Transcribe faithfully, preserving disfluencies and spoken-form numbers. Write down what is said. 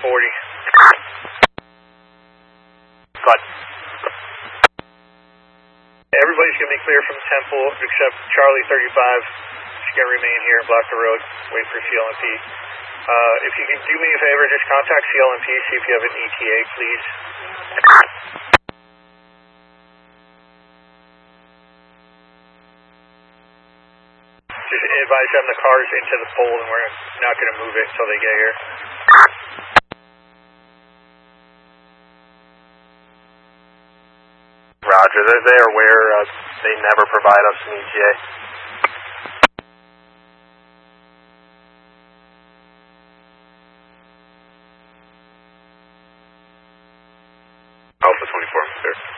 forty. Good. Everybody's going to be clear from Temple except Charlie thirty-five. She's going to remain here and block the road, wait for C L M P. Uh, if you can do me a favor, just contact C L M P, see if you have an E T A, please. Just advise them the car's into the pole and we're not going to move it until they get here. Roger, they're there where uh, they never provide us an E T A. Alpha twenty-four, sir.